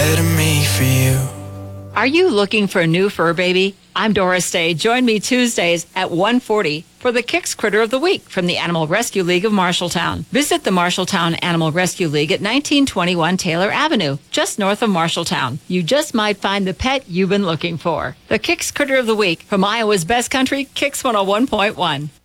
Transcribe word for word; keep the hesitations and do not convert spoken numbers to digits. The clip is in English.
Better me for you. Are you looking for a new fur baby? I'm Doris Day. Join me Tuesdays at one forty for the Kicks Critter of the Week from the Animal Rescue League of Marshalltown. Visit the Marshalltown Animal Rescue League at nineteen twenty-one Taylor Avenue, just north of Marshalltown. You just might find the pet you've been looking for. The Kicks Critter of the Week from Iowa's Best Country, Kicks one oh one point one.